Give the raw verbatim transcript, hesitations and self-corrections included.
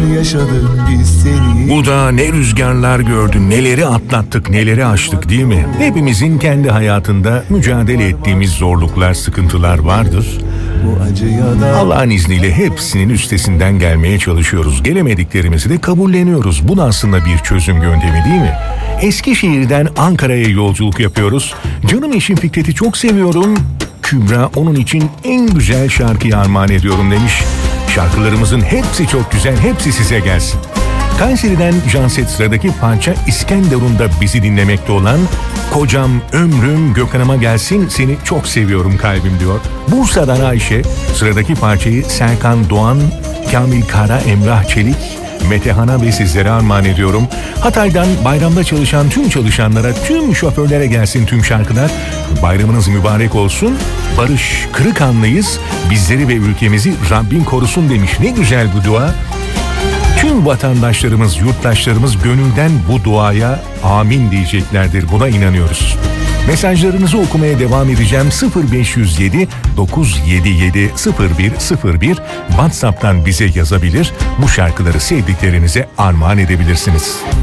yaşadık biz seni. Bu da ne rüzgarlar gördü, neleri atlattık, neleri aştık değil mi? Hepimizin kendi hayatında mücadele ettiğimiz zorluklar, sıkıntılar vardır. Allah'ın izniyle hepsinin üstesinden gelmeye çalışıyoruz. Gelemediklerimizi de kabulleniyoruz. Bu da aslında bir çözüm yöntemi değil mi? Eskişehir'den Ankara'ya yolculuk yapıyoruz. Canım eşim Fikret'i çok seviyorum. Kübra onun için en güzel şarkıyı armağan ediyorum demiş. Şarkılarımızın hepsi çok güzel, hepsi size gelsin. Kayseri'den Janset sıradaki parça İskenderun'da bizi dinlemekte olan Kocam Ömrüm Gökhan'ıma gelsin, seni çok seviyorum kalbim diyor. Bursa'dan Ayşe sıradaki parçayı Serkan Doğan, Kamil Kara, Emrah Çelik, Metehan'a ve sizlere armağan ediyorum. Hatay'dan bayramda çalışan tüm çalışanlara, tüm şoförlere gelsin tüm şarkılar. Bayramınız mübarek olsun. Barış Kırıkanlıyız. Bizleri ve ülkemizi Rabbin korusun demiş. Ne güzel bu dua. Tüm vatandaşlarımız, yurttaşlarımız gönülden bu duaya amin diyeceklerdir. Buna inanıyoruz. Mesajlarınızı okumaya devam edeceğim. sıfır beş yüz yedi dokuz yedi yedi sıfır bir sıfır bir WhatsApp'tan bize yazabilir. Bu şarkıları sevdiklerinize armağan edebilirsiniz.